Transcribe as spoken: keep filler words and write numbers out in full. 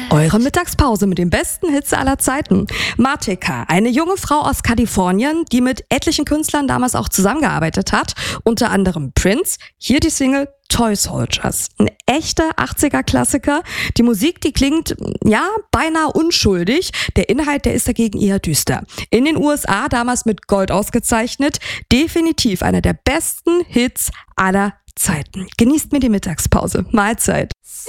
Eure Mittagspause mit den besten Hits aller Zeiten. Martika, eine junge Frau aus Kalifornien, die mit etlichen Künstlern damals auch zusammengearbeitet hat, unter anderem Prince. Hier die Single Toy Soldiers. Ein echter achtziger-Klassiker. Die Musik, die klingt, ja, beinahe unschuldig. Der Inhalt, der ist dagegen eher düster. In den U S A damals mit Gold ausgezeichnet. Definitiv einer der besten Hits aller Zeiten. Genießt mir die Mittagspause. Mahlzeit.